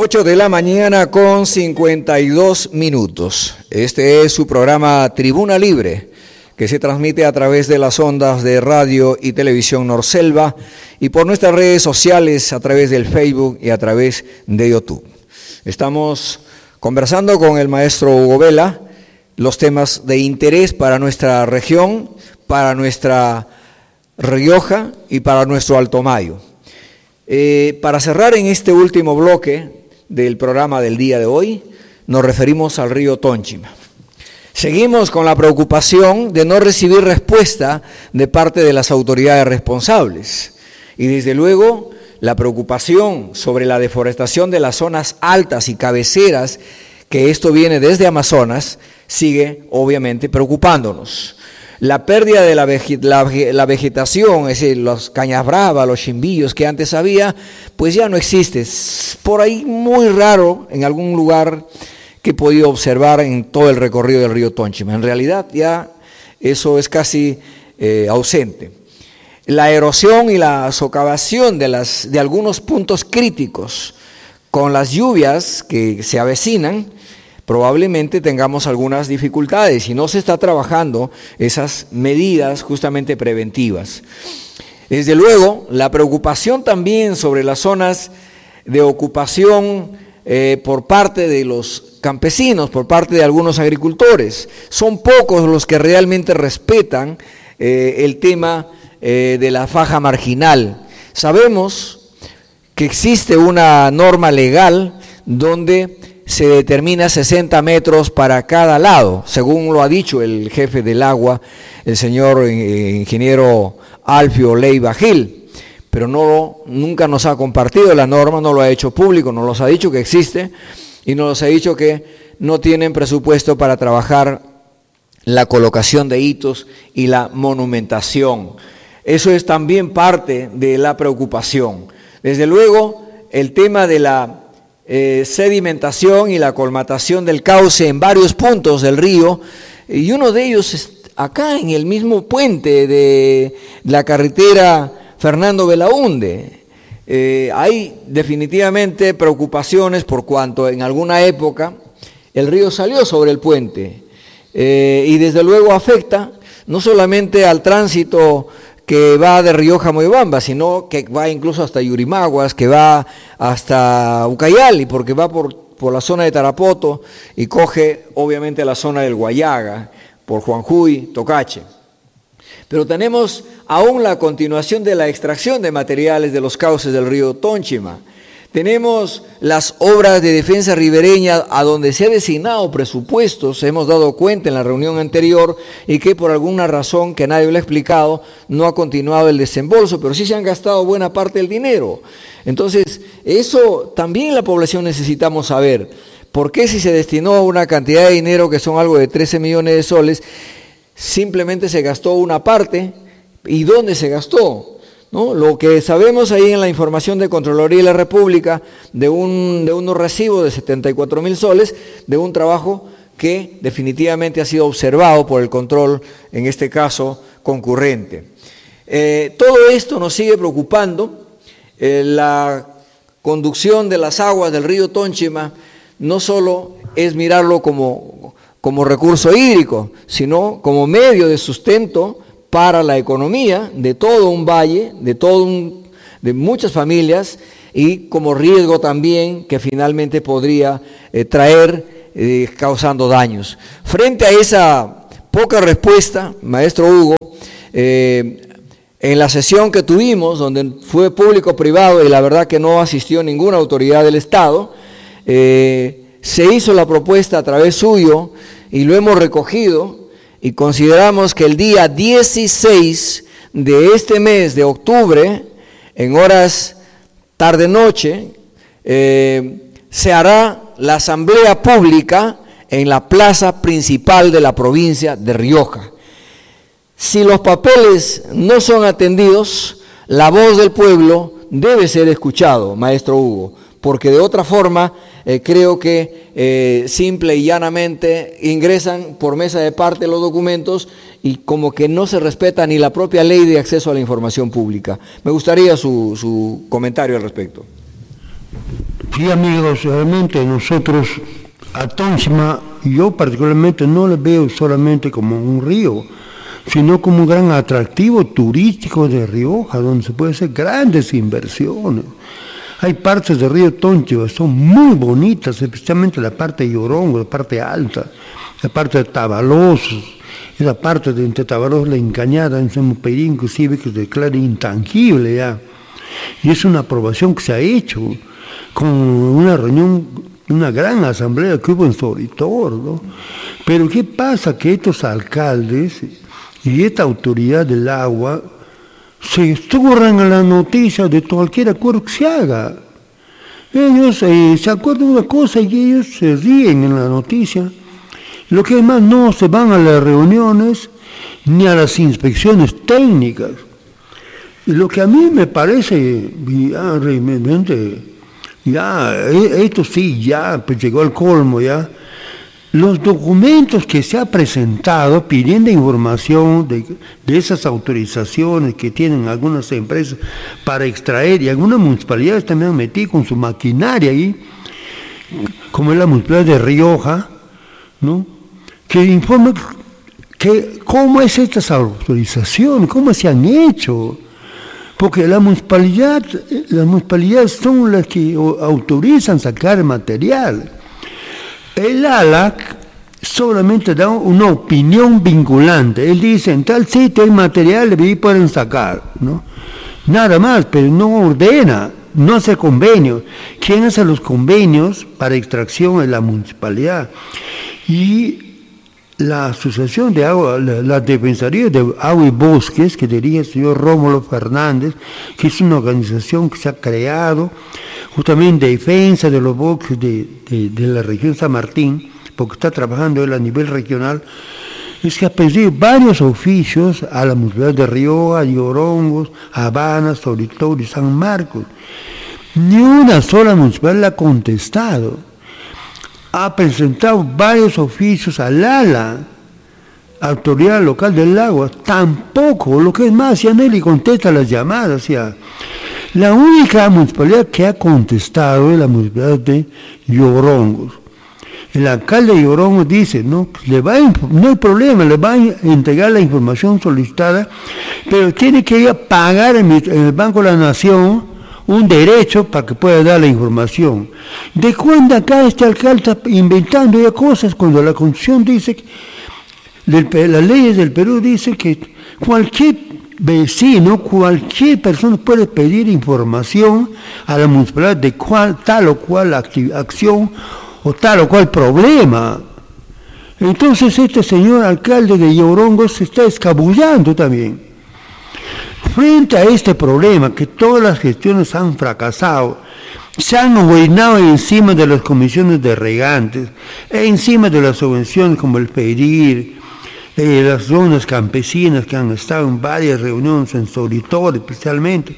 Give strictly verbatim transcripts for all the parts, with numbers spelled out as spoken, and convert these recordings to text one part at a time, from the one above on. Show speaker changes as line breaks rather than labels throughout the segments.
ocho de la mañana con cincuenta y dos minutos. Este es su programa Tribuna Libre, que se transmite a través de las ondas de radio y televisión Norselva y por nuestras redes sociales a través del Facebook y a través de YouTube. Estamos conversando con el maestro Hugo Vela los temas de interés para nuestra región, para nuestra Rioja y para nuestro Alto Mayo. Eh, para cerrar en este último bloque del programa del día de hoy, nos referimos al río Tónchima. Seguimos con la preocupación de no recibir respuesta de parte de las autoridades responsables y desde luego la preocupación sobre la deforestación de las zonas altas y cabeceras, que esto viene desde Amazonas, sigue obviamente preocupándonos. La pérdida de la, vege- la, la vegetación, es decir, los cañas bravas, los chimbillos que antes había, pues ya no existe. Es por ahí muy raro en algún lugar que he podido observar en todo el recorrido del río Tónchima. En realidad ya eso es casi eh, ausente. La erosión y la socavación de, las, de algunos puntos críticos con las lluvias que se avecinan, probablemente tengamos algunas dificultades y no se está trabajando esas medidas justamente preventivas. Desde luego, la preocupación también sobre las zonas de ocupación eh, por parte de los campesinos, por parte de algunos agricultores. Son pocos los que realmente respetan eh, el tema eh, de la faja marginal. Sabemos que existe una norma legal donde se determina sesenta metros para cada lado, según lo ha dicho el jefe del agua, el señor eh, ingeniero Alfio Leiva Gil, pero no, nunca nos ha compartido la norma, no lo ha hecho público, no nos ha dicho que existe y nos ha dicho que no tienen presupuesto para trabajar la colocación de hitos y la monumentación. Eso es también parte de la preocupación. Desde luego, el tema de la Eh, sedimentación y la colmatación del cauce en varios puntos del río, y uno de ellos es acá en el mismo puente de la carretera Fernando Belaúnde. Eh, hay definitivamente preocupaciones por cuanto en alguna época el río salió sobre el puente eh, y desde luego afecta no solamente al tránsito que va de Rioja a Moyobamba, sino que va incluso hasta Yurimaguas, que va hasta Ucayali, porque va por, por la zona de Tarapoto y coge obviamente la zona del Guayaga, por Juanjuy, Tocache. Pero tenemos aún la continuación de la extracción de materiales de los cauces del río Tónchima. Tenemos las obras de defensa ribereña a donde se ha designado presupuestos, hemos dado cuenta en la reunión anterior y que por alguna razón que nadie lo ha explicado no ha continuado el desembolso, pero sí se han gastado buena parte del dinero. Entonces, eso también la población necesitamos saber. ¿Por qué si se destinó una cantidad de dinero que son algo de trece millones de soles, simplemente se gastó una parte y dónde se gastó? ¿No? Lo que sabemos ahí en la información de Contraloría de la República de, un, de unos recibos de setenta y cuatro mil soles de un trabajo que definitivamente ha sido observado por el control, en este caso concurrente. Eh, todo esto nos sigue preocupando. Eh, la conducción de las aguas del río Tónchima no solo es mirarlo como, como recurso hídrico, sino como medio de sustento para la economía de todo un valle, de, todo un, de muchas familias y como riesgo también que finalmente podría eh, traer eh, causando daños. Frente a esa poca respuesta, maestro Hugo, eh, en la sesión que tuvimos, donde fue público-privado y la verdad que no asistió ninguna autoridad del Estado, eh, se hizo la propuesta a través suyo y lo hemos recogido. Y consideramos que el día dieciséis de este mes de octubre, en horas tarde-noche, eh, se hará la asamblea pública en la plaza principal de la provincia de Rioja. Si los papeles no son atendidos, la voz del pueblo debe ser escuchado, maestro Hugo, porque de otra forma eh, creo que eh, simple y llanamente ingresan por mesa de parte los documentos y como que no se respeta ni la propia ley de acceso a la información pública. Me gustaría su, su comentario al respecto.
Sí, amigos, realmente nosotros a Tónchima, yo particularmente no lo veo solamente como un río, sino como un gran atractivo turístico de Rioja, donde se pueden hacer grandes inversiones. Hay partes del río Tónchima que son muy bonitas, especialmente la parte de Yorongo, la parte alta, la parte de Tabalosos, esa parte de entre Tabalosos, la Encañada, en Semuperí, inclusive, que se declara intangible ya. Y es una aprobación que se ha hecho con una reunión, una gran asamblea que hubo en Soritor, ¿no? Pero ¿qué pasa? Que estos alcaldes y esta autoridad del agua se zurran a la noticia de cualquier acuerdo que se haga. Ellos eh, se acuerdan de una cosa y ellos se ríen en la noticia. Lo que además no se van a las reuniones ni a las inspecciones técnicas. Y lo que a mí me parece ya realmente, ya, esto sí, ya pues llegó al colmo ya. Los documentos que se ha presentado pidiendo información de, de esas autorizaciones que tienen algunas empresas para extraer, y algunas municipalidades también han metido con su maquinaria ahí, como es la municipalidad de Rioja, ¿no? Que informa que cómo es estas autorizaciones, cómo se han hecho. Porque la municipalidad, las municipalidades son las que autorizan sacar material. El A L A C solamente da una opinión vinculante. Él dice, en tal sitio hay material y pueden sacar, ¿no? Nada más, pero no ordena, no hace convenios. ¿Quién hace los convenios para extracción? Es la municipalidad. Y la Asociación de Agua, la, la Defensoría de Agua y Bosques, que dirige el señor Rómulo Fernández, que es una organización que se ha creado justamente en defensa de los bosques de, de, de la región San Martín, porque está trabajando él a nivel regional, es que ha pedido varios oficios a la municipalidad de Rioja, Yorongos, Habana, Soritor y San Marcos. Ni una sola municipalidad le ha contestado. Ha presentado varios oficios al A L A, Autoridad Local del Agua, tampoco, lo que es más, ya no le contesta las llamadas. Ya. La única municipalidad que ha contestado es la municipalidad de Yorongos. El alcalde de Yorongos dice, no, le va a, no hay problema, le va a entregar la información solicitada, pero tiene que ir a pagar en el Banco de la Nación un derecho para que pueda dar la información. ¿De cuándo acá este alcalde está inventando ya cosas cuando la Constitución dice, que, del, las leyes del Perú dicen que cualquier vecino, cualquier persona puede pedir información a la municipalidad de cual, tal o cual acción o tal o cual problema? Entonces este señor alcalde de Yorongo se está escabullando también. Frente a este problema, que todas las gestiones han fracasado, se han gobernado encima de las comisiones de regantes, encima de las subvenciones como el PEDIR, eh, las zonas campesinas que han estado en varias reuniones en Soritor especialmente,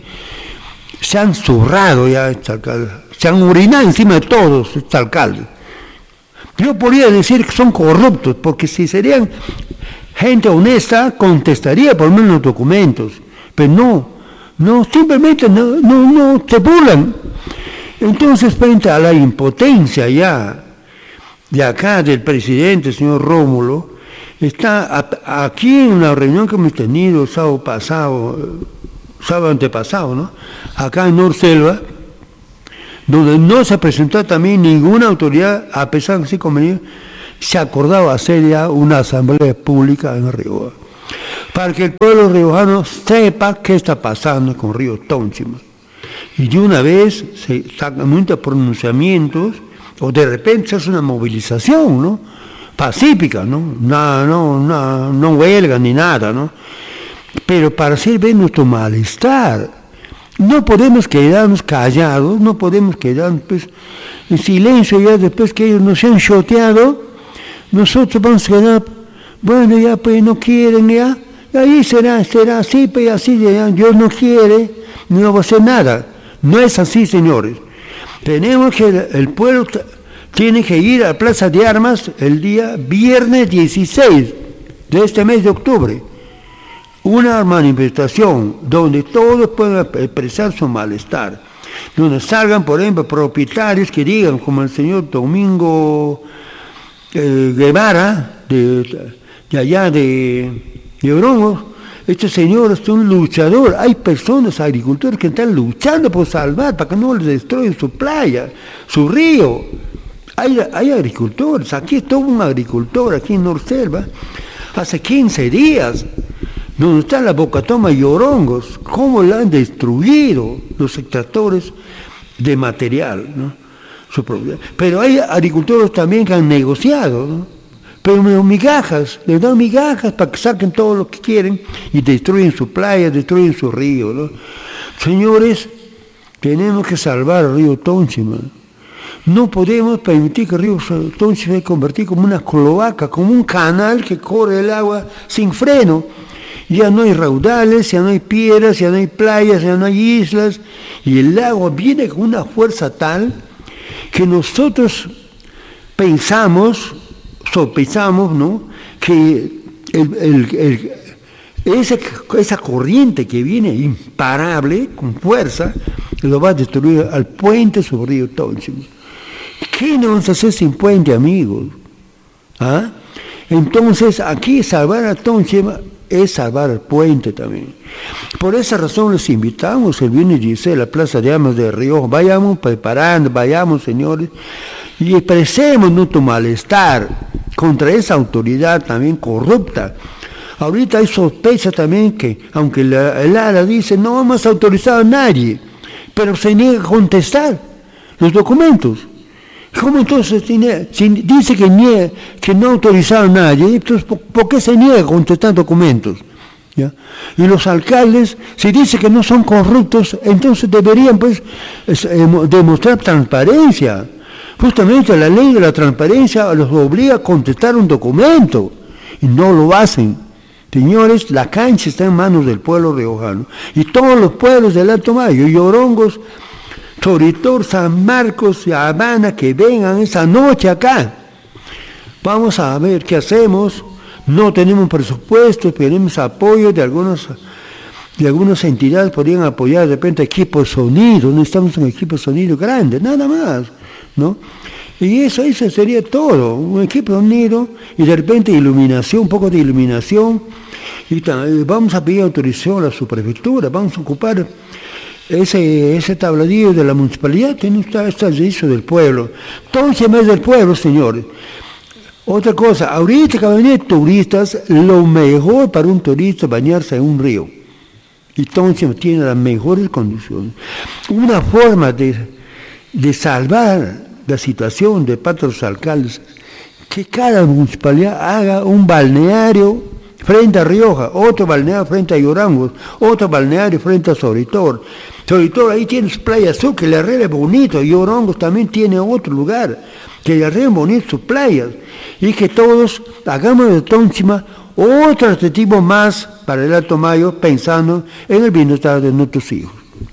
se han zurrado ya este alcalde, se han orinado encima de todos estos alcaldes. Yo podría decir que son corruptos, porque si serían gente honesta, contestaría por lo menos los documentos. Pero no, no, simplemente no, no, no, se burlan. Entonces, frente a la impotencia ya de acá del presidente, señor Rómulo, está a, aquí en una reunión que hemos tenido el sábado pasado, sábado antepasado, ¿no? Acá en Norselva, donde no se presentó también ninguna autoridad, a pesar de que sí convenido, se acordaba hacer ya una asamblea pública en Rioja, para que el pueblo riojano sepa qué está pasando con Río Tónchima. Y de una vez se sacan muchos pronunciamientos, o de repente se hace una movilización, ¿no? Pacífica, ¿no? No, no, no, no huelga ni nada, ¿no? Pero para hacer ver nuestro malestar. No podemos quedarnos callados, no podemos quedarnos pues, en silencio ya después que ellos nos han choteado. Nosotros vamos a quedar, bueno, ya pues no quieren ya. Y ahí será, será así, pues así, ya, Dios no quiere, no va a hacer nada. No es así, señores. Tenemos que, el pueblo t- tiene que ir a la Plaza de Armas el día viernes dieciséis de este mes de octubre. Una manifestación donde todos puedan expresar su malestar. Donde salgan, por ejemplo, propietarios que digan, como el señor Domingo eh, Guevara, de, de allá de, de Orongos, este señor es un luchador. Hay personas, agricultores, que están luchando por salvar, para que no les destruyan su playa, su río. Hay, hay agricultores, aquí estuvo un agricultor, aquí en Norselva, hace quince días, donde está la Bocatoma y Orongos, cómo la han destruido los extractores de material, ¿no? Su propiedad. Pero hay agricultores también que han negociado, ¿no? Pero migajas, les dan migajas para que saquen todo lo que quieren y destruyen su playa, destruyen su río, ¿no? Señores, tenemos que salvar el río Tonchima. No podemos permitir que el río Tonchima se convierta como una cloaca, como un canal que corre el agua sin freno. Ya no hay raudales, ya no hay piedras, ya no hay playas, ya no hay islas, y el agua viene con una fuerza tal que nosotros pensamos, sospechamos, ¿no?, que el, el, el, esa, esa corriente que viene imparable, con fuerza, lo va a destruir al puente sobre el río Tonchima. ¿Qué nos vamos a hacer sin puente, amigos? ¿Ah? Entonces, aquí salvar a Tonchima es salvar el puente también. Por esa razón les invitamos el viernes dieciséis a la Plaza de Armas de Rioja. Vayamos preparando, vayamos, señores, y expresemos nuestro malestar contra esa autoridad también corrupta. Ahorita hay sospecha también que, aunque la, el A R A dice no hemos autorizado a nadie, pero se niega a contestar los documentos. ¿Cómo entonces tiene, si dice que, niega, que no ha autorizado a nadie? Entonces, ¿por, ¿por qué se niega a contestar documentos? ¿Ya? Y los alcaldes, si dice que no son corruptos, entonces deberían pues es, eh, demostrar transparencia. Justamente la ley de la transparencia los obliga a contestar un documento, y no lo hacen. Señores, la cancha está en manos del pueblo riojano, y todos los pueblos del Alto Mayo, y Orongos, Toritor, San Marcos y Habana, que vengan esa noche acá. Vamos a ver qué hacemos. No tenemos presupuesto, tenemos apoyo de algunas, de algunas entidades, podrían apoyar de repente equipos de sonido, necesitamos un equipo de sonido grande, nada más, ¿no? Y eso, eso sería todo, un equipo de sonido y de repente iluminación, un poco de iluminación, y vamos a pedir autorización a la subprefectura, vamos a ocupar Ese, ese tabladillo de la municipalidad, tiene está, está el servicio del pueblo. Entonces, más del pueblo, señores. Otra cosa, ahorita que van a venir turistas, lo mejor para un turista es bañarse en un río. Entonces, tiene las mejores condiciones. Una forma de, de salvar la situación de parte de los alcaldes, que cada municipalidad haga un balneario frente a Rioja, otro balneario frente a Yorangos, otro balneario frente a Soritor. Soritor ahí tiene su playa azul, que le arregle bonito, y Yorangos también tiene otro lugar, que le arregle bonito sus playas, y que todos hagamos de Tonchima otro atractivo más para el Alto Mayo, pensando en el bienestar de nuestros hijos.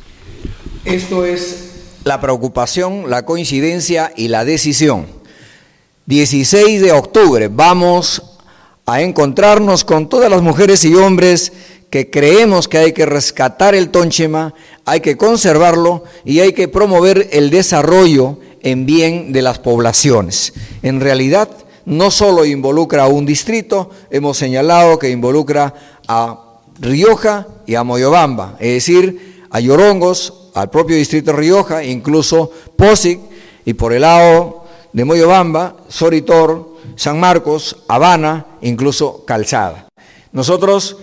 Esto es la preocupación, la coincidencia y la decisión. dieciséis de octubre, vamos a encontrarnos con todas las mujeres y hombres que creemos que hay que rescatar el Tonchima, hay que conservarlo y hay que promover el desarrollo en bien de las poblaciones. En realidad, no solo involucra a un distrito, hemos señalado que involucra a Rioja y a Moyobamba, es decir, a Yorongos, al propio distrito de Rioja, incluso Posic, y por el lado de Moyobamba, Soritor, San Marcos, Habana, incluso Calzada. Nosotros,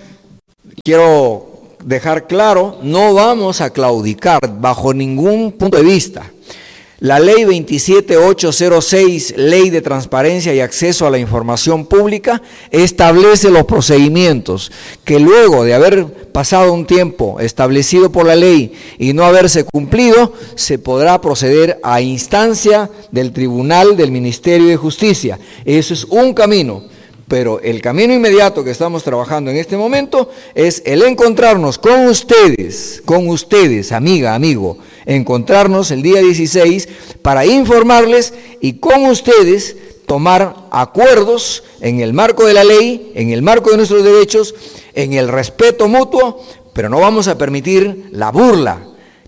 quiero dejar claro, no vamos a claudicar bajo ningún punto de vista. La ley veintisiete mil ochocientos seis, Ley de Transparencia y Acceso a la Información Pública, establece los procedimientos que luego de haber pasado un tiempo establecido por la ley y no haberse cumplido, se podrá proceder a instancia del Tribunal del Ministerio de Justicia. Eso es un camino, pero el camino inmediato que estamos trabajando en este momento es el encontrarnos con ustedes, con ustedes, amiga, amigo, encontrarnos el día dieciséis para informarles y con ustedes tomar acuerdos en el marco de la ley, en el marco de nuestros derechos, en el respeto mutuo, pero no vamos a permitir la burla,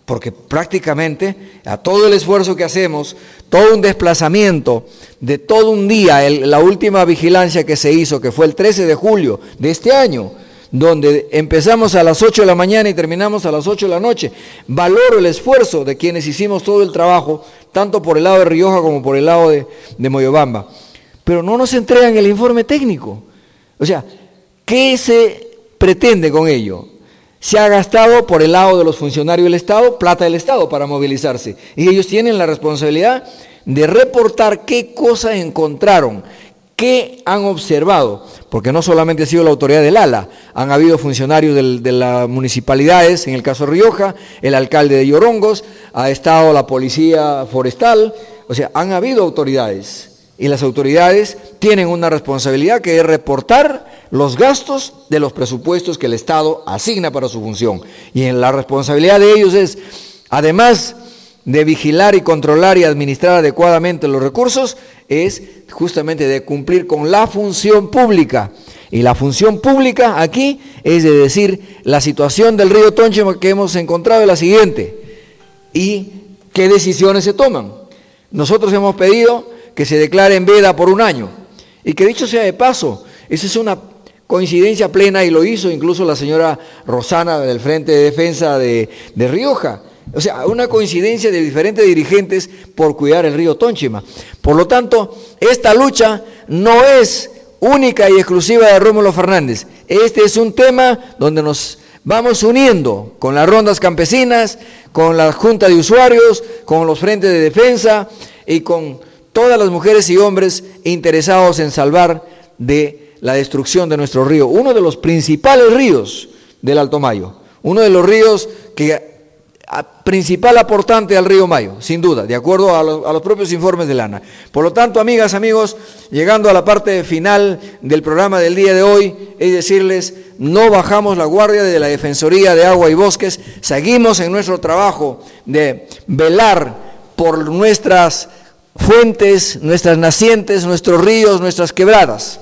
porque prácticamente a todo el esfuerzo que hacemos, todo un desplazamiento de todo un día, el, la última vigilancia que se hizo, que fue el trece de julio de este año, donde empezamos a las ocho de la mañana y terminamos a las ocho de la noche. Valoro el esfuerzo de quienes hicimos todo el trabajo, tanto por el lado de Rioja como por el lado de, de Moyobamba. Pero no nos entregan el informe técnico. O sea, ¿qué se pretende con ello? Se ha gastado por el lado de los funcionarios del Estado, plata del Estado para movilizarse. Y ellos tienen la responsabilidad de reportar qué cosas encontraron, qué han observado, porque no solamente ha sido la autoridad del ALA, han habido funcionarios del, de las municipalidades, en el caso de Rioja, el alcalde de Yorongos, ha estado la policía forestal, o sea, han habido autoridades. Y las autoridades tienen una responsabilidad que es reportar los gastos de los presupuestos que el Estado asigna para su función. Y en la responsabilidad de ellos es, además de vigilar y controlar y administrar adecuadamente los recursos, es justamente de cumplir con la función pública. Y la función pública aquí es de decir, la situación del río Tónchima que hemos encontrado es la siguiente. ¿Y qué decisiones se toman? Nosotros hemos pedido que se declare en veda por un año. Y que dicho sea de paso, esa es una coincidencia plena y lo hizo incluso la señora Rosana del Frente de Defensa de, de Rioja. O sea, una coincidencia de diferentes dirigentes por cuidar el río Tónchima. Por lo tanto, esta lucha no es única y exclusiva de Rómulo Fernández. Este es un tema donde nos vamos uniendo con las rondas campesinas, con la Junta de Usuarios, con los frentes de defensa y con todas las mujeres y hombres interesados en salvar de la destrucción de nuestro río, uno de los principales ríos del Alto Mayo, uno de los ríos que principal aportante al río Mayo, sin duda, de acuerdo a los, a los propios informes de Lana. Por lo tanto, amigas, amigos, llegando a la parte final del programa del día de hoy, es decirles, no bajamos la guardia de la Defensoría de Agua y Bosques, seguimos en nuestro trabajo de velar por nuestras fuentes, nuestras nacientes, nuestros ríos, nuestras quebradas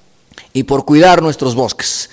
y por cuidar nuestros bosques.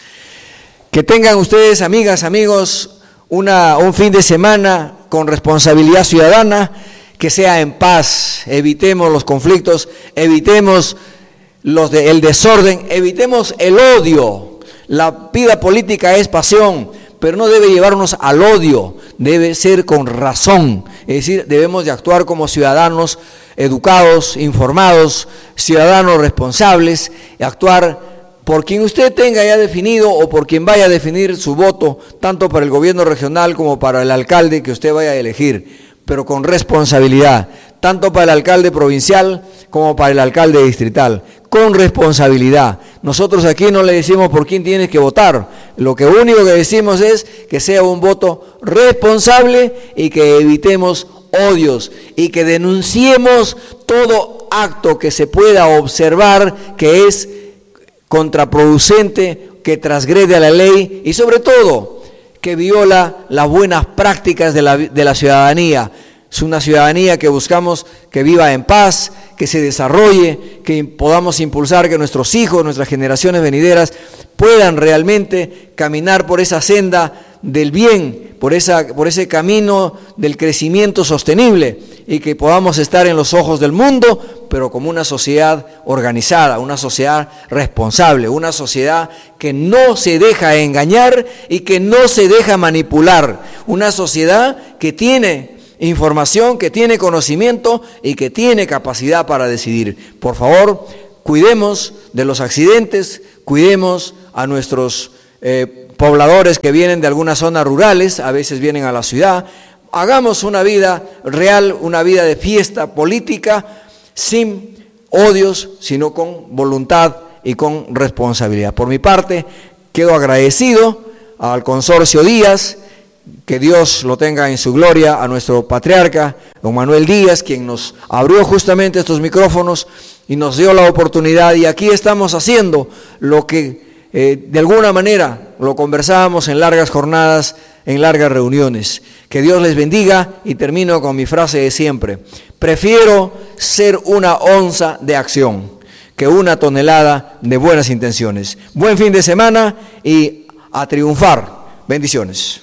Que tengan ustedes, amigas, amigos, una, un fin de semana con responsabilidad ciudadana, que sea en paz, evitemos los conflictos, evitemos los de, el desorden, evitemos el odio. La vida política es pasión, pero no debe llevarnos al odio, debe ser con razón, es decir, debemos de actuar como ciudadanos educados, informados, ciudadanos responsables, y actuar por quien usted tenga ya definido o por quien vaya a definir su voto, tanto para el gobierno regional como para el alcalde que usted vaya a elegir, pero con responsabilidad, tanto para el alcalde provincial como para el alcalde distrital, con responsabilidad. Nosotros aquí no le decimos por quién tienes que votar, lo que único que decimos es que sea un voto responsable y que evitemos odios y que denunciemos todo acto que se pueda observar que es contraproducente, que transgrede a la ley y sobre todo que viola las buenas prácticas de la, de la ciudadanía. Es una ciudadanía que buscamos que viva en paz, que se desarrolle, que podamos impulsar que nuestros hijos, nuestras generaciones venideras puedan realmente caminar por esa senda del bien, por, esa, por ese camino del crecimiento sostenible y que podamos estar en los ojos del mundo, pero como una sociedad organizada, una sociedad responsable, una sociedad que no se deja engañar y que no se deja manipular, una sociedad que tiene información, que tiene conocimiento y que tiene capacidad para decidir. Por favor, cuidemos de los accidentes, cuidemos a nuestros eh, pobladores que vienen de algunas zonas rurales, a veces vienen a la ciudad. Hagamos una vida real, una vida de fiesta política, sin odios, sino con voluntad y con responsabilidad. Por mi parte, quedo agradecido al Consorcio Díaz, que Dios lo tenga en su gloria, a nuestro patriarca, don Manuel Díaz, quien nos abrió justamente estos micrófonos y nos dio la oportunidad, y aquí estamos haciendo lo que eh, de alguna manera lo conversábamos en largas jornadas, en largas reuniones. Que Dios les bendiga y termino con mi frase de siempre. Prefiero ser una onza de acción que una tonelada de buenas intenciones. Buen fin de semana y a triunfar. Bendiciones.